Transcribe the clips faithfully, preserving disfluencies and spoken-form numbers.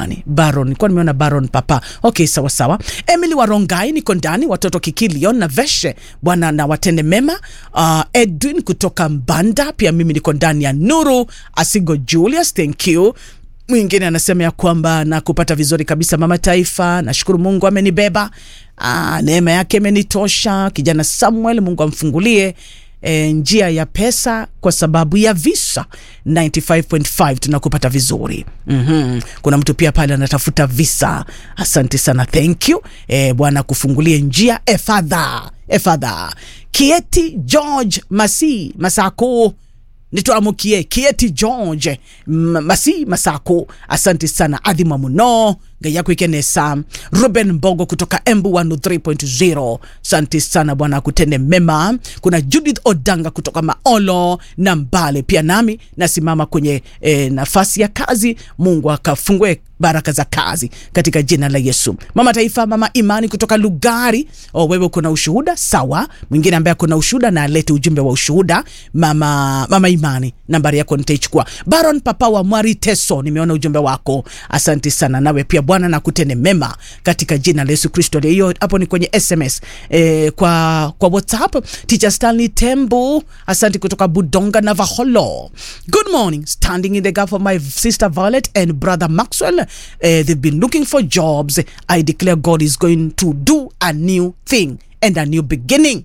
jamani. Baron, nilikuwa nimeona Baron Papa. Okay, sawa sawa. Emily Warongai niko ndani, watoto Kikilion na Veshe. Bwana na watende mema. Uh, Edwin kutoka Mbanda, pia mimi niko ndani ya Nuru. Asigo Julius, thank you. Mwingine anasema ya kwamba na kupata vizuri kabisa mama taifa, nashukuru Mungu amenibeba. Ah, neema yake imenitosha. Kijana Samuel, Mungu amfungulie E, njia ya pesa kwa sababu ya visa. ninety five point five tunakupata vizuri. Mhm. Kuna mtu pia pale anatafuta visa. Asante sana, thank you. E, Bwana kufungulie njia. E father, e father. Kieti George Masi Masako. Nituamukie Kieti George Masi Masako. Asante sana. Adhima muno Gayako ikenesa. Ruben Mbogo kutoka Embu one oh three point zero. Asante sana, Bwana akutende mema. Kuna Judith Odanga kutoka Maolo na Mbale, pia nami nasimama kwenye e, nafasi ya kazi. Mungu akafungue baraka za kazi katika jina la Yesu. Mama taifa, mama Imani kutoka Lugari. O, wewe kuna ushuhuda? Sawa. Mwingine ambaye kuna ushuhuda na alete ujumbe wa ushuhuda. Mama mama Imani, nambari yako nitaichukua. Baron Papa wa Mwari Teso, nimeona ujumbe wako. Asante sana, nawe pia Bwana na kutende mema katika jina la Yesu Kristo. Hiyo hapo ni kwenye S M S. E, kwa kwa WhatsApp, Teacher Stanley Tembo, asante kutoka Budonga na Vaholo. Good morning, standing in the gap for my sister Violet and brother Maxwell. Uh, they've been looking for jobs. I declare God is going to do a new thing and a new beginning.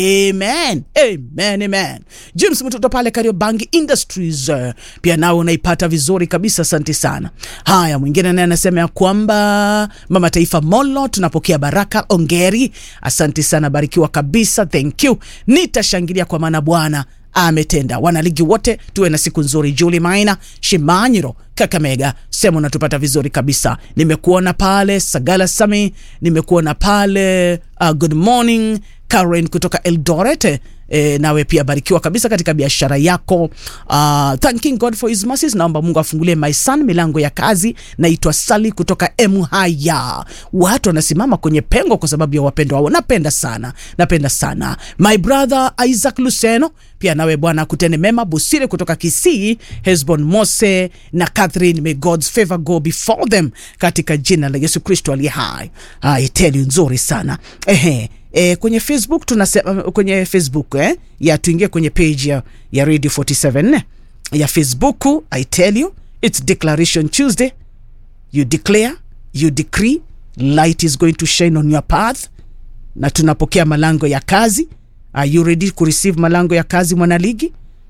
Amen. Amen, amen. James mtoto pale Kariobangi Industries, uh, pia nao unaipata vizuri kabisa, asante sana. Haya, mwingine naye anasema ya kwamba mama taifa Molo, tunapokea baraka, ongeri. Asante sana, barikiwa kabisa, thank you. Nitashangilia kwa maana Bwana ametenda. Wanaligi wote tuwe na siku nzuri. Julie Maina Shimanyiro Kakamega, sema unatupata vizuri kabisa. Nimekuona pale Sagala Sami, nimekuona pale uh, good morning Karen kutoka Eldoret. E, nawe pia barikiwa kabisa katika biashara yako. Uh, thanking God for his mercies. Naomba Mungu afungulie my son milango ya kazi. Naitwa Sali kutoka Emuhaya. Watu wanasimama kwenye pengo kwa sababu ya wapendwa wao. Napenda sana. Napenda sana. My brother Isaac Luceno, pia nawe Bwana akutende mema. Busire kutoka Kisii, Hezbon Mose na Catherine, may God's favor go before them katika jina la Yesu Kristo aliye hai. I tell you, nzuri sana. Ehe. E, kwenye Facebook tunasema, kwenye Facebook eh ya tuingie kwenye page ya, ya Radio forty-seven ya Facebook. I tell you, it's Declaration Tuesday. You declare, you decree, light is going to shine on your path. Na tunapokea malango ya kazi. Are you ready to receive malango ya kazi, mwanaligi?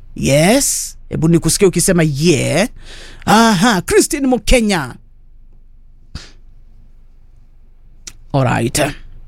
Yes. Hebu nikusikie ukisema yeah. Aha, Christine Mukenya. Alright.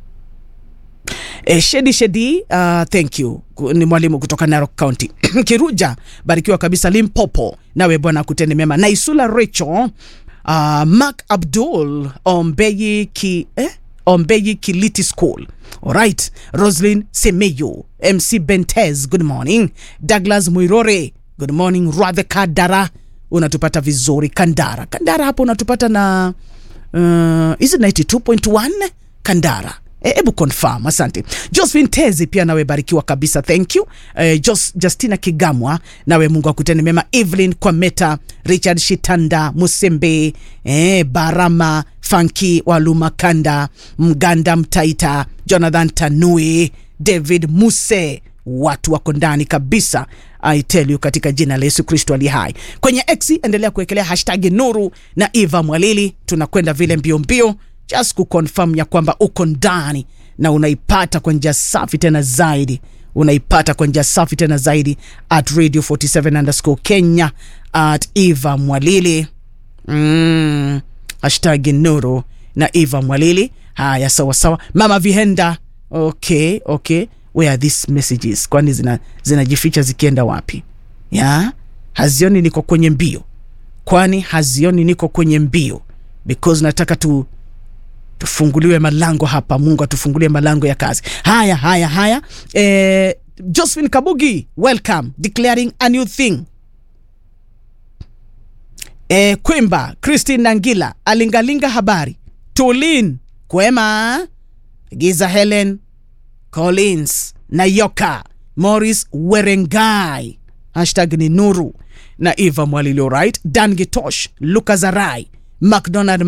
Eh, Shedi Shedi, uh, thank you. Ni mwalimu kutoka Narok County. Kiruja, barikiwa kabisa. Limpopo, nawe Bwana akutende mema. Naisula Rachel, uh, Mark Abdul, Ombeyi ki eh Ombeyi Kiliti School. Alright. Roslyn Semeyo, M C Bentez, good morning. Douglas Muirore, good morning. Radhe Kadara, unatupata vizuri. Kandara, Kandara hapo unatupata na uh, is it ninety-two point one Kandara? Ebu confirm, asante. Josephine Tezi, pia nawe barikiwa kabisa, thank you. uh, Just, Justina Kigamwa, nawe Mungu akutende mema. Evelyn Kwameta, Richard Shitanda Musembe, eh, Barama Funky Waluma Kanda, Mganda Mtaita, Jonathan Tanui, David Muse, watu wako ndani kabisa. I tell you, katika jina la Yesu Kristo aliye hai. Kwenye X endelea kuwekelea hashtag Nuru na Eva Mwalili, tunakwenda vile mbio mbio just kuconfirm ya kwamba uko ndani na unaipata kwa njia safi tena zaidi. Unaipata kwa njia safi tena zaidi at Radio forty-seven underscore Kenya, at Eva Mwalili. Mm, hashtag Nuru na Eva Mwalili. Haya, sawa sawa. Mama Vihenda. Okay, okay. Where are these messages? Kwani zina zinajificha zikienda wapi? Ya? Hazioni niko kwenye mbio. Kwani hazioni niko kwenye mbio? Because nataka tu tufunguliwe malango hapa. Mungu atufungulie malango ya kazi. Haya, haya, haya. Eh, Josephine Kabugi, welcome. Declaring a new thing. Eh, Kwimba, Christine Nangila, Alingalinga habari. Tulin, Kwema, Giza Helen, Collins, Nayoka, Morris Werengai. Hashtag ni Nuru na Eva Mwalili, right? Dan Gitosh, Lucas Arai, McDonald